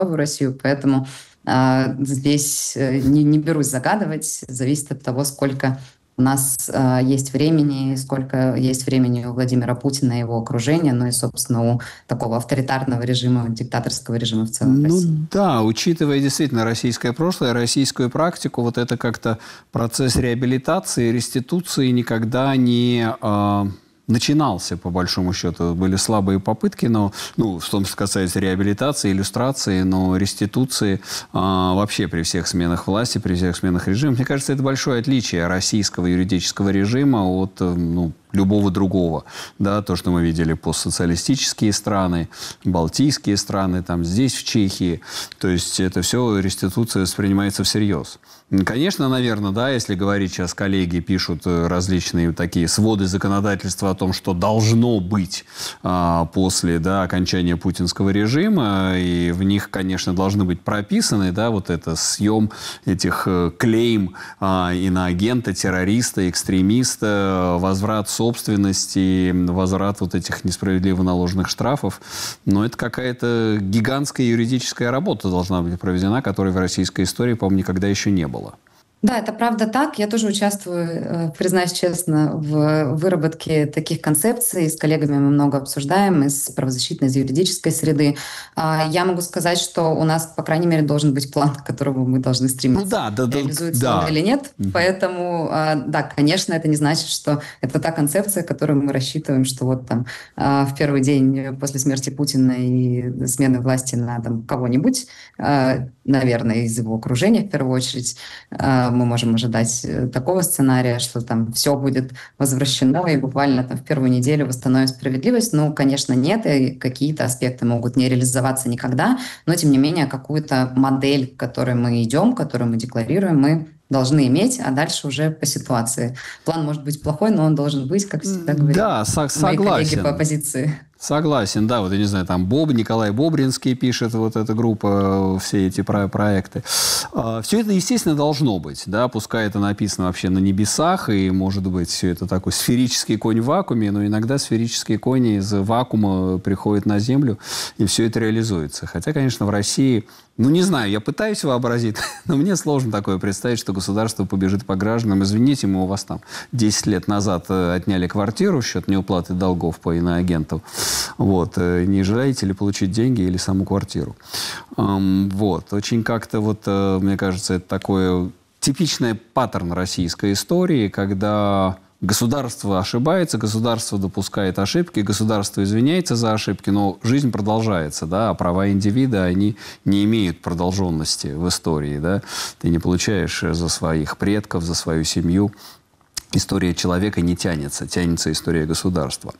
в Россию, поэтому здесь не берусь загадывать, зависит от того, сколько у нас есть времени, сколько есть времени у Владимира Путина и его окружения, ну и, собственно, у такого авторитарного режима, диктаторского режима в целом в Ну России. да, учитывая действительно российское прошлое, российскую практику, вот это как-то процесс реабилитации, реституции никогда не начинался, по большому счету. Были слабые попытки, но, ну, что касается реабилитации, иллюстрации, но реституции вообще при всех сменах власти, при всех сменах режимов, мне кажется, это большое отличие российского юридического режима от, любого другого. Да, то, что мы видели постсоциалистические страны, балтийские страны, там здесь, в Чехии. То есть это все, реституция воспринимается всерьез. Конечно, наверное, да, если говорить сейчас, коллеги пишут различные такие своды законодательства о том, что должно быть после, да, окончания путинского режима, и в них, конечно, должны быть прописаны, да, вот это съем этих клейм иноагента, террориста, экстремиста, возврат собственности, возврат вот этих несправедливо наложенных штрафов. Но это какая-то гигантская юридическая работа должна быть проведена, которой в российской истории, по-моему, никогда еще не было. Да, это правда так. Я тоже участвую, признаюсь честно, в выработке таких концепций. С коллегами мы много обсуждаем из правозащитной, из юридической среды. Я могу сказать, что у нас, по крайней мере, должен быть план, к которому мы должны Ну стремиться. да, Реализуется он да. или нет. Поэтому, да, конечно, это не значит, что это та концепция, которую мы рассчитываем, что вот там в первый день после смерти Путина и смены власти на там кого-нибудь, наверное, из его окружения в первую очередь, мы можем ожидать такого сценария, что там все будет возвращено и буквально там в первую неделю восстановим справедливость. Ну, конечно, нет, и какие-то аспекты могут не реализоваться никогда, но, тем не менее, какую-то модель, к которой мы идем, которую мы декларируем, мы должны иметь, а дальше уже по ситуации. План может быть плохой, но он должен быть, как всегда говорят Да, мои коллеги согласен. по оппозиции. Согласен, да, вот я не знаю, там Николай Бобринский пишет, вот эта группа, все эти проекты. Все это, естественно, должно быть, да, пускай это написано вообще на небесах, и, может быть, все это такой сферический конь в вакууме, но иногда сферические кони из вакуума приходят на Землю, и все это реализуется. Хотя, конечно, в России, не знаю, я пытаюсь вообразить, но мне сложно такое представить, что государство побежит по гражданам. Извините, мы у вас там 10 лет назад отняли квартиру в счет неуплаты долгов по иноагентам. Вот. Не желаете ли получить деньги или саму квартиру? Вот. Очень как-то, мне кажется, это такой типичный паттерн российской истории, когда государство ошибается, государство допускает ошибки, государство извиняется за ошибки, но жизнь продолжается, да, а права индивида, они не имеют продолженности в истории, да. Ты не получаешь за своих предков, за свою семью. История человека не тянется, тянется история государства.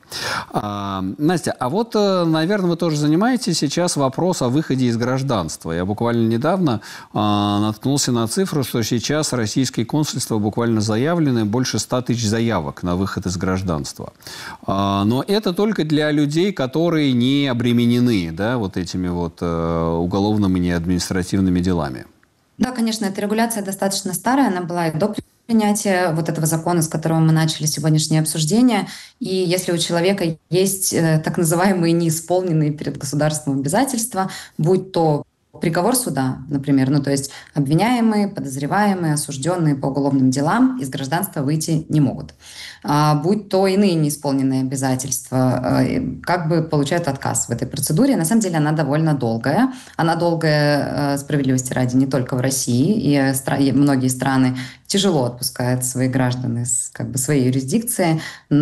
Настя, наверное, вы тоже занимаетесь сейчас вопрос о выходе из гражданства. Я буквально недавно наткнулся на цифру, что сейчас российские консульства буквально заявлены больше 100 тысяч заявок на выход из гражданства. Но это только для людей, которые не обременены, да, вот этими уголовными и административными делами. Да, конечно, эта регуляция достаточно старая, она была и до принятия вот этого закона, с которого мы начали сегодняшнее обсуждение. И если у человека есть так называемые неисполненные перед государством обязательства, будь то приговор суда, например, то есть обвиняемые, подозреваемые, осужденные по уголовным делам из гражданства выйти не могут. Будь то иные неисполненные обязательства, как бы получают отказ в этой процедуре. На самом деле она довольно долгая. Она долгая, справедливости ради, не только в России. И многие страны тяжело отпускают своих граждан из своей юрисдикции.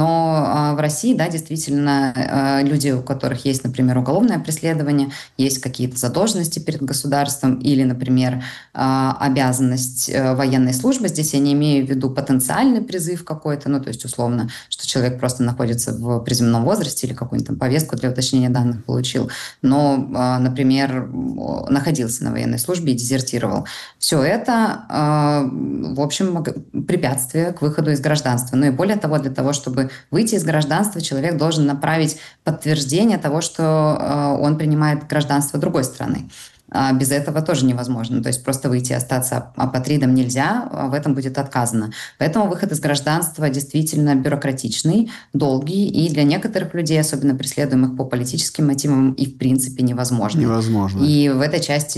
Но в России, да, действительно, люди, у которых есть, например, уголовное преследование, есть какие-то задолженности перед государством или, например, обязанность военной службы. Здесь я не имею в виду потенциальный призыв какой-то, то есть условно, что человек просто находится в призывном возрасте или какую-нибудь там повестку для уточнения данных получил, но, например, находился на военной службе и дезертировал. Все это, в общем, препятствие к выходу из гражданства. И более того, для того, чтобы выйти из гражданства, человек должен направить подтверждение того, что он принимает гражданство другой страны. А без этого тоже невозможно. То есть просто выйти и остаться апатридом нельзя, а в этом будет отказано. Поэтому выход из гражданства действительно бюрократичный, долгий, и для некоторых людей, особенно преследуемых по политическим мотивам, и в принципе невозможный. Невозможно. И в этой части